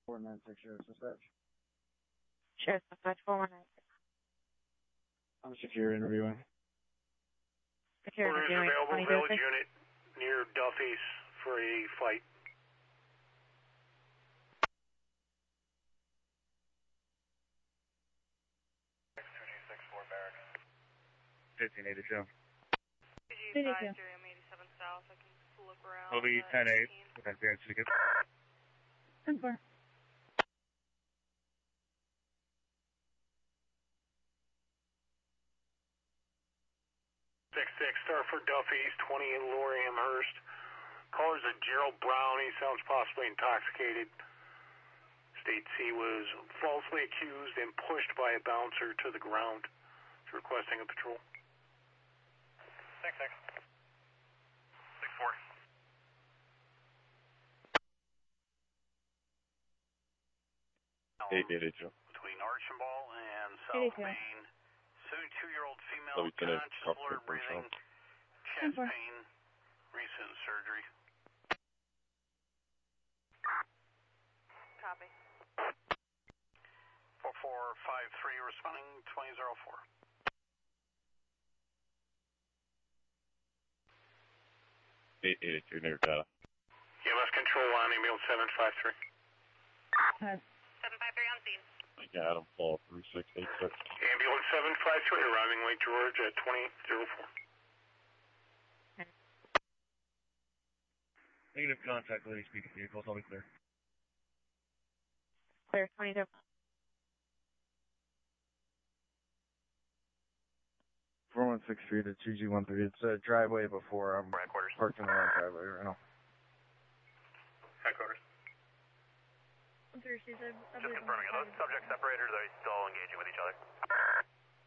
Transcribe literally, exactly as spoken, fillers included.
four nine six zero dispatch. Sure, dispatch four one nine six. I'm secure interviewing. Secure Orders interviewing. available, Village Unit near Duffy's for a fight. fifteen eighty-two. eighty-two. eighty-seven South. I can look around. Will be ten eight. Okay, the ticket. ten four. six six, start for Duffy's, twenty in Lori Amherst. Caller's a Gerald Brown. He sounds possibly intoxicated. States he was falsely accused and pushed by a bouncer to the ground. He's requesting a patrol. six six. six four. eight eighty-two. Between Archambault and South eighty-two. Main. seventy-two-year-old female, Lieutenant conscious, Crawford, blurred breathing, ten chest four. pain, recent surgery. Copy. four four five three, responding twenty oh four. eight eighty-two near data. E M S control on ambulance seven five three. Pass. seven five three on scene. I got him, fall three six eight six. Ambulance seven five three arriving Lake George at twenty oh four. Negative contact, lady speaking vehicles, I'll be clear. Clear, twenty-two. four one six three to two G one three. It's a driveway before I'm parked in the wrong driveway right now. Headquarters. One three, she's a, Just confirming, are those subjects separated or are they still engaging with each other?